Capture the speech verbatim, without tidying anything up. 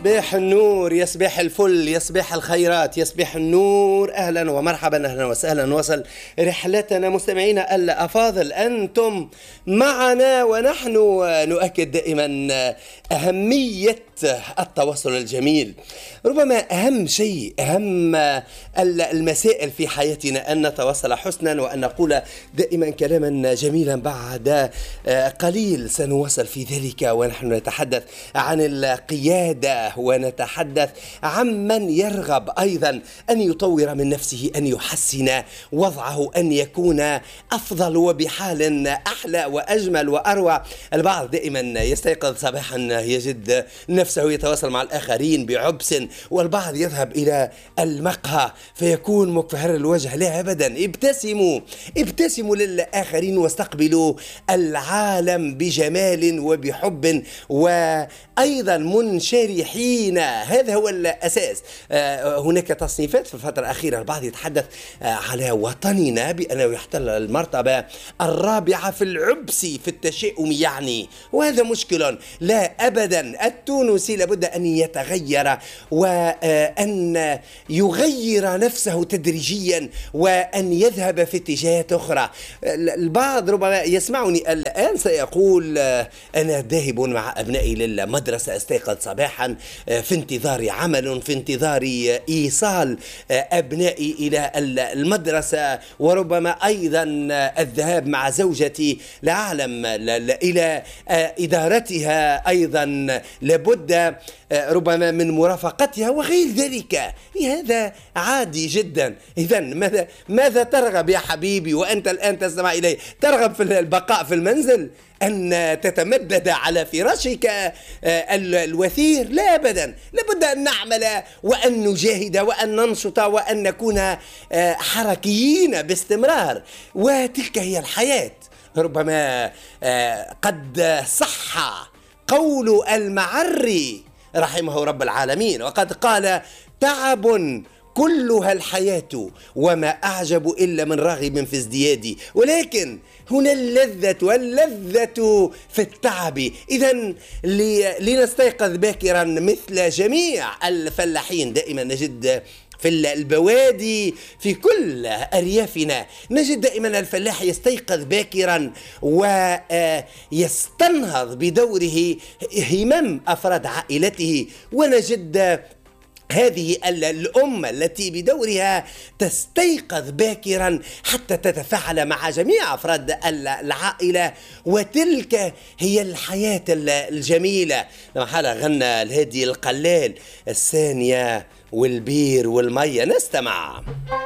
صباح النور، يا صباح الفل، يا صباح الخيرات، يا صباح النور. أهلا ومرحبا، أهلا وسهلا. وصل رحلتنا مستمعينا الأفاضل، أنتم معنا ونحن نؤكد دائما أهمية التواصل الجميل. ربما أهم شيء، أهم المسائل في حياتنا أن نتواصل حسنا وأن نقول دائما كلاما جميلا. بعد قليل سنواصل في ذلك ونحن نتحدث عن القيادة ونتحدث عن من يرغب أيضا أن يطور من نفسه، أن يحسن وضعه، أن يكون أفضل وبحال أحلى وأجمل وأروع. البعض دائما يستيقظ صباحا يجد نفسه يتواصل مع الآخرين بعبس، والبعض يذهب إلى المقهى فيكون مكفهر الوجه. لا أبدا، ابتسموا ابتسموا للآخرين واستقبلوا العالم بجمال وبحب وأيضا منشرحين. هذا هو الأساس. هناك تصنيفات في الفترة الأخيرة، البعض يتحدث على وطننا بأنه يحتل المرتبة الرابعة في العبس في التشاؤم يعني، وهذا مشكل. لا أبدا، التونسي لابد أن يتغير وأن يغير نفسه تدريجيا وأن يذهب في اتجاهات أخرى. البعض ربما يسمعني الآن سيقول أنا ذاهب مع أبنائي للمدرسة، استيقظ صباحا في انتظار عمل، في انتظار إيصال أبنائي إلى المدرسة، وربما أيضا الذهاب مع زوجتي لا أعلم إلى إدارتها، أيضا لابد ربما من مرافقتها وغير ذلك. هذا عادي جدا. إذا ماذا ماذا ترغب يا حبيبي وأنت الآن تستمع إلي؟ ترغب في البقاء في المنزل، أن تتمدد على فراشك الوثير؟ لا أبدا، لابد أن نعمل وأن نجاهد وأن ننشط وأن نكون حركيين باستمرار، وتلك هي الحياة. ربما قد صح قول المعري رحمه رب العالمين، وقد قال: تعب كلها الحياة وما أعجب إلا من راغب في ازديادي، ولكن هنا اللذة، واللذة في التعب. إذن لنستيقظ باكرا مثل جميع الفلاحين. دائما نجد في البوادي في كل أريافنا نجد دائما الفلاح يستيقظ باكرا ويستنهض بدوره همم أفراد عائلته، ونجد هذه الأم التي بدورها تستيقظ باكرا حتى تتفاعل مع جميع أفراد العائلة، وتلك هي الحياة الجميلة. لما حالا غنى الهادي القلال الثانية والبير والمية، نستمع.